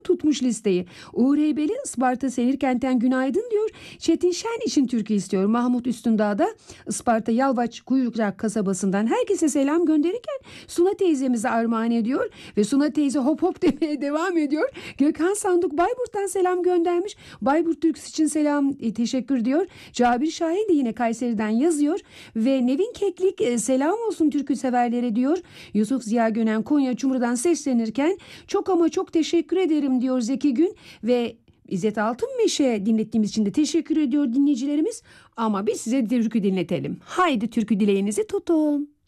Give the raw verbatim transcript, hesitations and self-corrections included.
tutmuş listeyi. Uğur Heybeli Isparta Senirkent'ten günaydın diyor. Çetin Şen için türkü istiyor. Mahmut Üstündağ'da Isparta Yalvaç Kuyucak kasabasından herkese selam gönderirken Suna teyzemize armağan ediyor ve Suna teyze hop hop demeye devam ediyor. Gökhan Sanduk Bayburt'tan selam göndermiş. Bayburt türküsü için selam e, teşekkür diyor. Cabir Şahin de yine Kayseri'den yazıyor ve Nevin Keklik e, selam olsun türkü severlere diyor. Yusuf Ziya Gönen Konya Çumru'dan seslenirken çok ama çok teşekkür ederim diyor Zeki Gün ve İzzet Altınmeşe dinlettiğimiz için de teşekkür ediyor dinleyicilerimiz. Ama biz size türkü dinletelim. Haydi türkü dileğinizi tutun.